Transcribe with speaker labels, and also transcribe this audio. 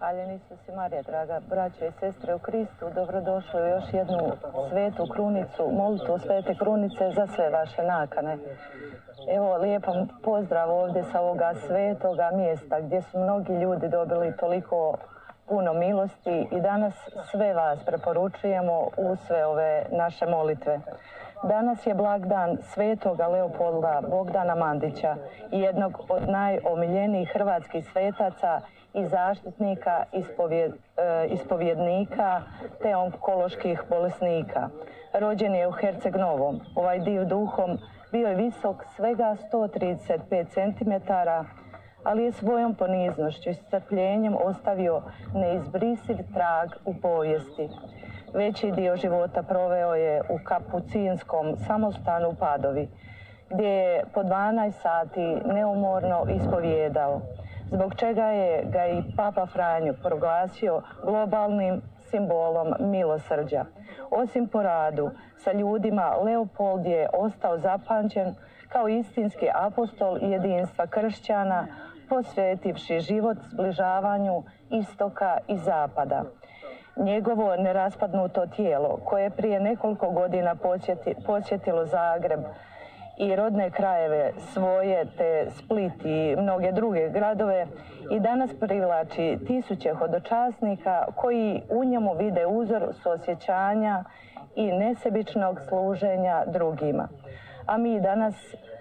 Speaker 1: Hvaljen Isus i Marija, draga braće i sestre u Kristu, dobrodošli u još jednu svetu krunicu, molitvu svete krunice za sve vaše nakane. Evo, lijepan pozdrav ovdje sa ovoga svetoga mjesta gdje su mnogi ljudi dobili toliko puno milosti i danas sve vas preporučujemo u sve ove naše molitve. Danas je blagdan svetoga Leopolda Bogdana Mandića, jednog od najomiljenijih hrvatskih svetaca i zaštitnika, ispovjednika te onkoloških bolesnika. Rođen je u Herceg Novom. Ovaj div duhom bio je visok svega 135 cm, ali je svojom poniznošću i strpljenjem ostavio neizbrisiv trag u povijesti. Veći dio života proveo je u kapucinskom samostanu u Padovi, gdje je po 12 sati neumorno ispovijedao, zbog čega je ga i Papa Franjo proglasio globalnim simbolom milosrđa. Osim po radu sa ljudima, Leopold je ostao zapamćen kao istinski apostol jedinstva kršćana, posvetivši život zbližavanju istoka i zapada. Njegovo neraspadnuto tijelo, koje je prije nekoliko godina posjetilo Zagreb i rodne krajeve svoje, te Split i mnoge druge gradove, i danas privlači tisuće hodočasnika koji u njemu vide uzor suosjećanja i nesebičnog služenja drugima. A mi danas